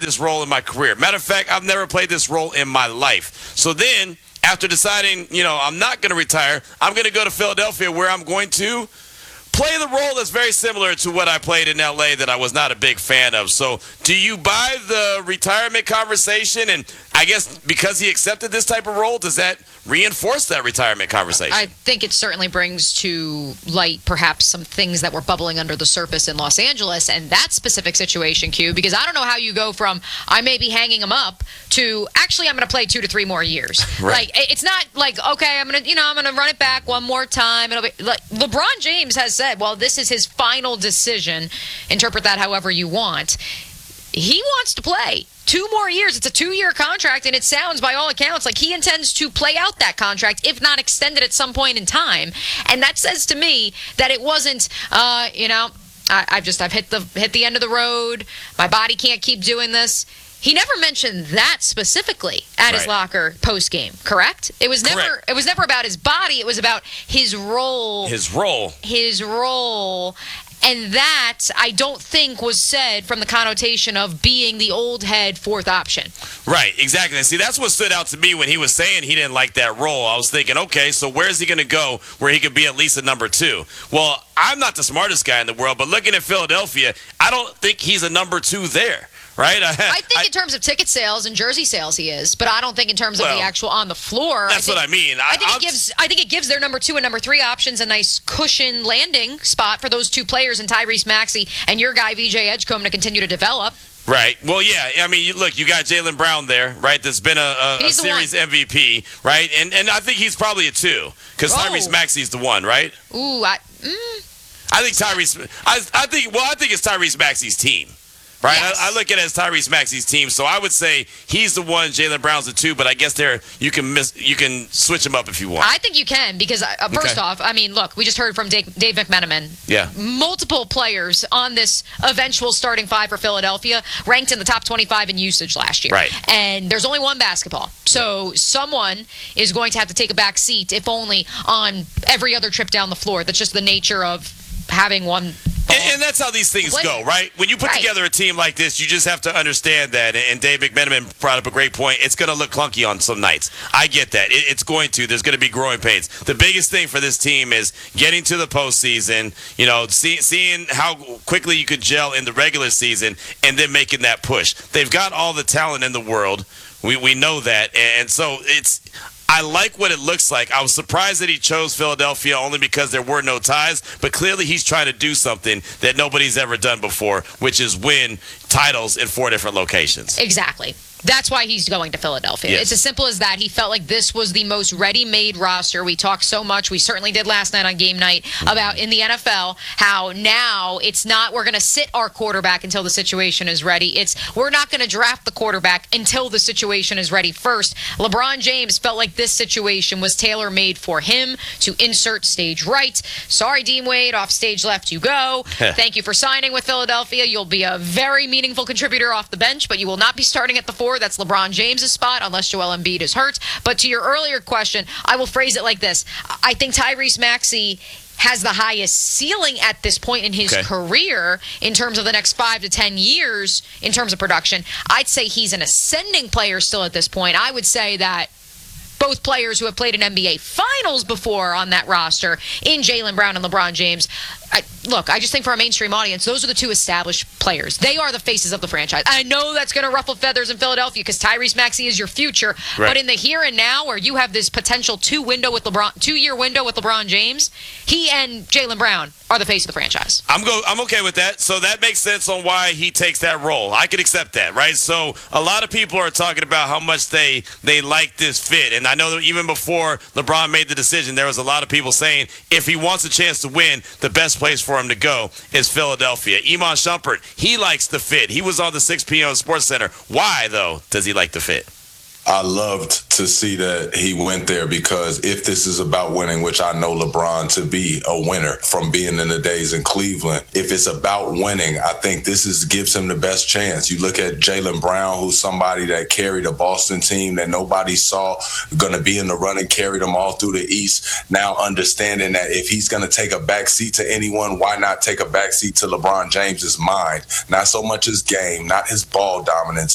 this role in my career. Matter of fact, I've never played this role in my life. So then, after deciding, I'm not going to retire, I'm going to go to Philadelphia where I'm going to play the role that's very similar to what I played in L.A. that I was not a big fan of. So do you buy the retirement conversation? And I guess because he accepted this type of role, does that reinforce that retirement conversation? I think it certainly brings to light perhaps some things that were bubbling under the surface in Los Angeles and that specific situation, Q, because I don't know how you go from I may be hanging him up to actually I'm going to play 2 to 3 more years. Right. Like it's not like okay, I'm going to run it back one more time. It'll be like LeBron James has said, well, this is his final decision. Interpret that however you want. He wants to play 2 more years. It's a 2-year contract, and it sounds, by all accounts, like he intends to play out that contract, if not extend it at some point in time. And that says to me that it wasn't, I've hit the end of the road. My body can't keep doing this. He never mentioned that specifically at his locker post game. Correct? It was never. Correct. It was never about his body. It was about his role. His role. And that, I don't think, was said from the connotation of being the old head 4th option. Right, exactly. And see, that's what stood out to me when he was saying he didn't like that role. I was thinking, okay, so where's he going to go where he could be at least a number 2? Well, I'm not the smartest guy in the world, but looking at Philadelphia, I don't think he's a number 2 there. Right? I think in terms of ticket sales and jersey sales he is, but I don't think in terms of the actual on the floor. That's what I mean. I think it gives their number 2 and number 3 options a nice cushion landing spot for those 2 players and Tyrese Maxey and your guy VJ Edgecombe to continue to develop. Right. Well, yeah. I mean, look, you got Jaylen Brown there, right? That's been a series MVP, right? And I think he's probably a 2 because Tyrese Maxey's the 1, right? Ooh, I think Tyrese. I think it's Tyrese Maxey's team. Right, yes. I look at it as Tyrese Maxey's team, so I would say he's the 1, Jaylen Brown's the 2. But I guess you can switch them up if you want. I think you can because first off, I mean, look, we just heard from Dave McMenamin. Yeah, multiple players on this eventual starting 5 for Philadelphia ranked in the top 25 in usage last year. Right, and there's only one basketball, so someone is going to have to take a back seat, if only on every other trip down the floor. That's just the nature of having one. And that's how these things go, right? When you put together a team like this, you just have to understand that. And Dave McMenamin brought up a great point. It's going to look clunky on some nights. I get that. It's going to. There's going to be growing pains. The biggest thing for this team is getting to the postseason, seeing how quickly you could gel in the regular season and then making that push. They've got all the talent in the world. We know that. And so I like what it looks like. I was surprised that he chose Philadelphia only because there were no ties, but clearly he's trying to do something that nobody's ever done before, which is win titles in 4 different locations. Exactly. That's why he's going to Philadelphia. Yes. It's as simple as that. He felt like this was the most ready-made roster. We talked so much, we certainly did last night on game night, about in the NFL how now it's not we're going to sit our quarterback until the situation is ready. It's we're not going to draft the quarterback until the situation is ready first. LeBron James felt like this situation was tailor-made for him to insert stage right. Sorry, Dean Wade, off stage left you go. Thank you for signing with Philadelphia. You'll be a very meaningful contributor off the bench, but you will not be starting at the 4. That's LeBron James' spot unless Joel Embiid is hurt. But to your earlier question, I will phrase it like this. I think Tyrese Maxey has the highest ceiling at this point in his career in terms of the next 5 to 10 years in terms of production. I'd say he's an ascending player still at this point. I would say that both players who have played in NBA Finals before on that roster in Jaylen Brown and LeBron James. I just think for our mainstream audience, those are the 2 established players. They are the faces of the franchise. I know that's going to ruffle feathers in Philadelphia because Tyrese Maxey is your future. Right. But in the here and now, where you have this potential 2-year window with LeBron James, he and Jaylen Brown are the face of the franchise. I'm okay with that. So that makes sense on why he takes that role. I can accept that, right? So a lot of people are talking about how much they like this fit. And I know that even before LeBron made the decision, there was a lot of people saying if he wants a chance to win, the best place for him to go is Philadelphia. Iman Shumpert, he likes the fit. He was on the 6 p.m. Sports Center. Why, though, does he like the fit? I loved to see that he went there because if this is about winning, which I know LeBron to be a winner from being in the days in Cleveland, if it's about winning, I think gives him the best chance. You look at Jaylen Brown, who's somebody that carried a Boston team that nobody saw going to be in the running, carried them all through the East. Now understanding that if he's going to take a back seat to anyone, why not take a back seat to LeBron James's mind? Not so much his game, not his ball dominance,